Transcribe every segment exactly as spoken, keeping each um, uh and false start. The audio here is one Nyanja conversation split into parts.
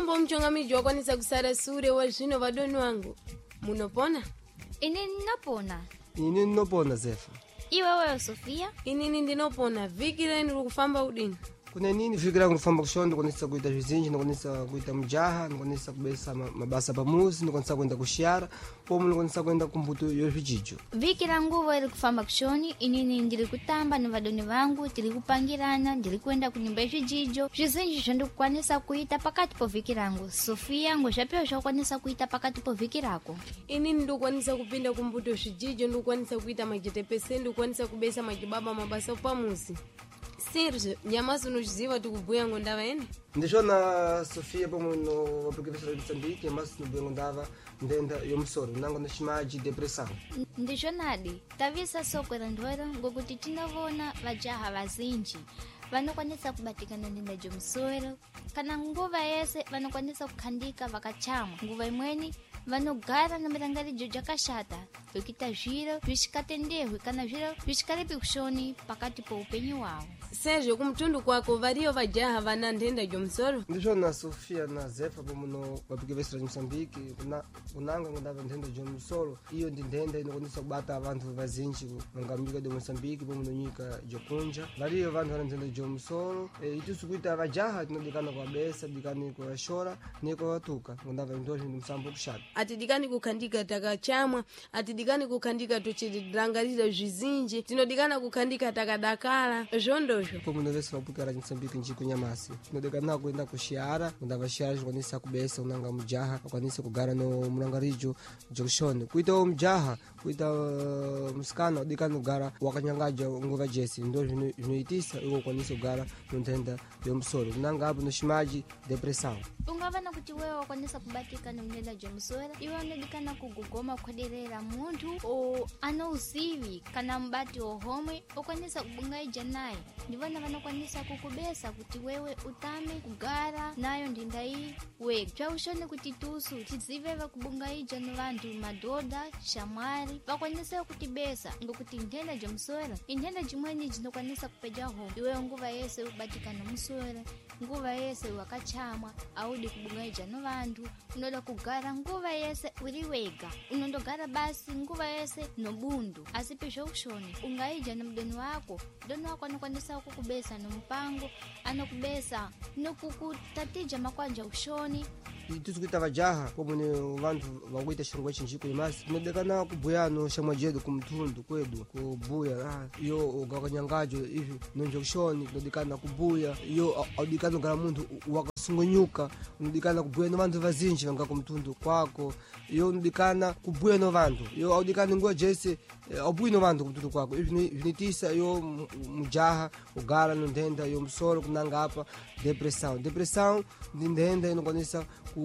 Mumbo mchongamiji wakwanisa kusara sure wa zvino vadoni wangu. Munopona? Ini ninopona. Ini ninopona Zefa. Iwe wewe Sofia? Ini ndinopona. Viki leni kufamba udini. Kuna nini viki langu kufamba kushona ndikonisa kuita vizinji, ndikonisa kuita mjaha, ndikonisa kubesa mabasa pamuzi, ndikonisa kwenda kushiara, pomu ndikonisa kwenda kumbuto yovijijo. Viki langu wali kufamba kushoni, inini ndili kutamba na vadoni vangu, ndili kupangirana, ndili kwenda kunyumba yovijijo. Vizinji shondi kukwanisa kuita pakati po viki langu. Sofia ngosha shokwanisa kuita pakati po viki lako. Ini ndikwanisa kupinda kumbuto yovijijo, ndikwanisa kuita majitepese, ndikwanisa kubesa majibaba mabasa pamuzi. Sergio, nyamazi unoziva tikubuya ngondava ene? Ndishona Sofia pomu no wapukivisa Mozambique, nyamazi nubuya ngondava ndenda yomusoro, nango nashimaji depressão. Ndishonadi, tavisa sokwera ndwera ngokuti tinavona vajaha vazinji. Vanokwanisa kubatikana ndenda jomusoro, kana nguva yese vanokwanisa kukhandika vakachamwa. Nguva imweni vanogara na mirangarijo jakashata, vikita zviro vishikatendewe kana zviro vishikalepi kushoni pakati po upenyu wao. Sergio, kumtundu kwako variyo vajaha vana ndenda jomusoro? Ndishona Sofia na Zefa pomu no wapukivisa Mozambique, kuna kunanga ngondava ndenda jomusoro. Iyo ndi ndenda inokwanisa kubata abantu vazinji ngambika de Mozambique pomu no nyika jokunja. Variyo vantu vana ndenda jomusoro. E, itusu kuita vajaha tinodikana kwa besa, dikani kwa shora, neko watuka. Ngondava ndoji ndimsambo kushata. Atidikani kukhandika takachamwa, atidikani kukhandika tuchirangarira zvizinji, tinodikana kukhandika takadakala, zvondo. Pomu no vesi wapukara Mozambique njiko nyamasi. Tinodikana kuenda kushiara, ngondava shiara jikwanisa kubesa unanga mjaha, wakwanisa kugara no mrangarijo jokushone. Kuita o mjaha, kuita uh, mskana, dikani kugara wakanyangaja nguva jesi. Ndo vinoitisa, iwo kwanisa kugara ndenda yomusoro. Nanga hapo no shimaji depressão. Ungavana kuti wewe wakwanisa kubatika na mnenda jomusoro, iwe unodikana kugugoma kukaderera muntu o ano uzivi kana mbati ohomwe ukwanisa kubungaija naye. Ndivona vanokwanisa kukubesa kuti wewe utame kugara nayo ndinda hii we. Chaushone kuti tusu tizive vakubungaija no vantu madoda, shamwari, vakwanisa kutibesa ngokuti ndenda jomusoro. Indenda jimweni jinokwanisa kupeja ho. Iwe nguva yese ubatika na musoro, nguva yese wakachamwa, audi kubungaija no vantu, unoda kugara nguva yese uriwega. Unondogara basi nguva yese no bundu. Asipisho ushoni, ungaija na mdoni wako. Mdoni wako anokwanisa kukubesa no mpango, anokubesa no kukutatija makwanja ushoni. Itusu kuita vajaha pomu ni vantu wakuita shirungwa chinjiko imasi. Tinodikana kubuya no shamwa jedu kumtundu kwedu, kubuya ah, yo ugakanyangajo ivi nonjo kushoni. Tinodikana kubuya yo audikana gara muntu wakasungonyuka. Unodikana kubuya no vantu vazinji vanga kumtundu kwako. Yo unodikana kubuya no vantu. Yo audikana nguwa jese abuya no vantu kumtundu kwako. Ivi vinitisa yo mjaha ugara no ndenda yo musoro kunanga hapa depressão. Depressão ndi ndenda inokwanisa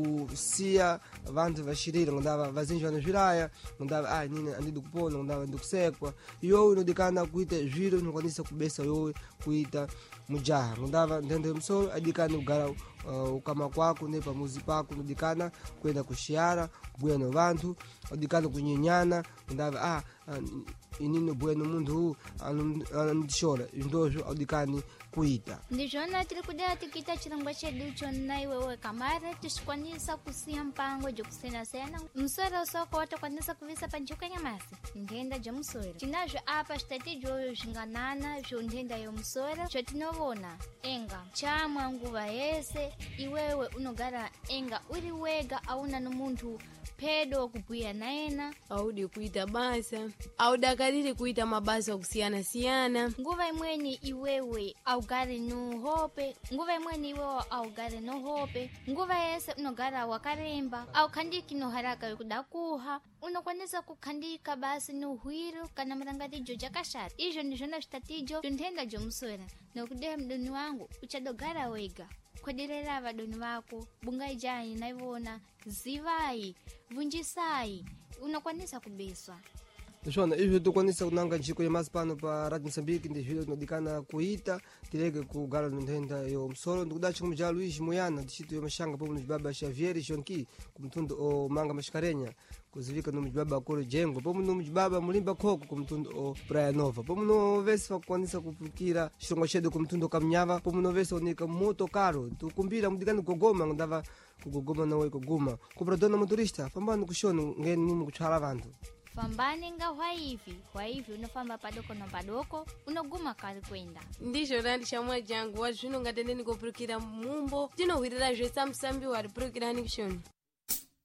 kusia vantu vashirira ngondava vazinji vanozviraya, ngondava ah nini andidi kupona, ngondava ndikusekwa. Yo inodikana kuita zviro inokwanisa kubesa yo kuita mujaha. Ngondava ndenda yomusoro adikana kugara uh, ukama kwako ne pamuzi pako, ndikana kwenda kushiara, kubuya no vantu, adikana kunyenyana, ngondava ah uh, inini buya no mundu huu anandishora. Ndozvo adikani kuita. Ndizvona tiri kudera tikita chirongwa chedu chona iwewe kamare tishikwanisa kusiya mpango jokusiyana-siyana. Musoro soko watokwanisa kuvisa panjiko nyamasi ndenda jomusoro. Tinazvo apa zvitatijo zvinganana zvondenda yomusoro zvotinovona enga chamwa nguva yese. Iwewe unogara enga uri wega, auna nomuntu pedo kubuya naena, audi kuita basa, audakariri kuita mabasa kusiyana-siyana. Nguva imweni iwewe augare no hope, nguva imweni iwewe augare no hope. Nguva yese unogara wakaremba, aukhandiki no haraka yokudakuha. Unokwanisa kukhandika basi no hwiro kana mrangarijo jakashata. Izvo ndizvona zvitatijo tondenda jomusora. Nokudeha mdoni wangu uchadogara wega. Kwadirera vadoni vako, bungaijani naivona, zivai, vunjisai, unokwanisa kubeswa. Shona hivyo tukwanisa kunanga nchiko ya masi pano pa Radio Msambiki ndi vile tunadikana kuita tileke kugala nthenda yo msolo ndikudachi kumjalo ishi moyana tishitu yo mashanga pomu njibaba Xavier Shonki kumtundu o manga mashikarenya kuzivika no mjibaba kolo jengo pomu no mjibaba mulimba khoko kumtundu o Praia Nova pomu no vesi fakwanisa kupukira shirongwa shedu kumtundu kamnyava pomu no vesi onika moto karo tukumbira mudikana kugoma ndava kugoma na wai kuguma kupradona motorista fambano kushonu ngeni numu kuchala vantu fambane nga hwaivi hwaivi unofamba padoko na padoko unoguma kali kwenda ndicho randi shamwa jangu wazvino ngatendeni kopurukira mumbo tinohwirira zvesa musambi wari purukirani kushoni